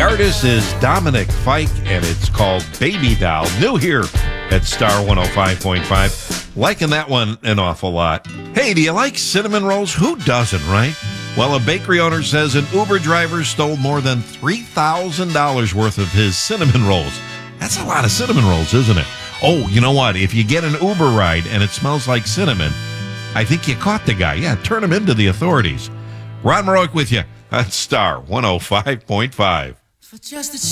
artist is Dominic Fike, and it's called Baby Doll. New here at Star 105.5. Liking that one an awful lot. Hey, do you like cinnamon rolls? Who doesn't, right? Well, a bakery owner says an Uber driver stole more than $3,000 worth of his cinnamon rolls. That's a lot of cinnamon rolls, isn't it? Oh, you know what? If you get an Uber ride and it smells like cinnamon, I think you caught the guy. Yeah, turn him into the authorities. Ron Maroic with you on Star 105.5. For just a